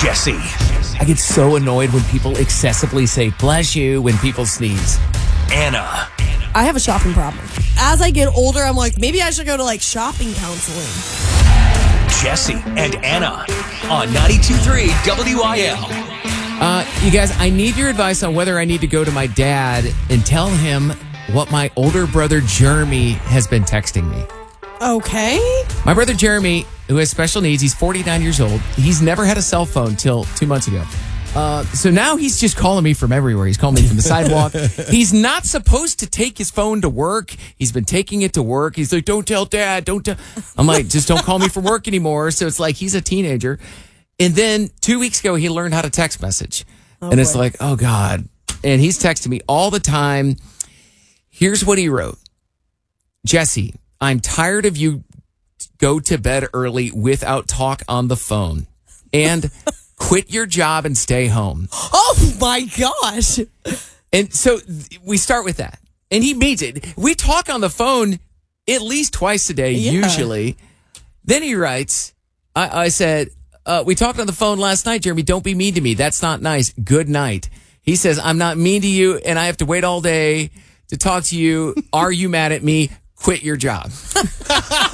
Jesse. I get so annoyed when people excessively say bless you when people sneeze. Anna. I have a shopping problem. As I get older, I'm like, maybe I should go to like shopping counseling. Jesse and Anna on 92.3 WIL. You guys, I need your advice on whether I need to go to my dad and tell him what my older brother Jeremy has been texting me. Okay. My brother Jeremy, who has special needs, he's 49 years old. He's never had a cell phone till 2 months ago. So now he's just calling me from everywhere. He's calling me from the sidewalk. He's not supposed to take his phone to work. He's been taking it to work. He's like, don't tell dad, don't tell. I'm like, just don't call me from work anymore. So it's like he's a teenager. And then 2 weeks ago, he learned how to text message. And it's like, oh, God. And he's texting me all the time. Here's what he wrote. Jesse, I'm tired of you go to bed early without talk on the phone. And quit your job and stay home. Oh, my gosh. And so we start with that. And he means it. We talk on the phone at least twice a day, usually. Then he writes, I said, we talked on the phone last night, Jeremy. Don't be mean to me. That's not nice. Good night. He says, I'm not mean to you, and I have to wait all day to talk to you. Are you mad at me? Quit your job.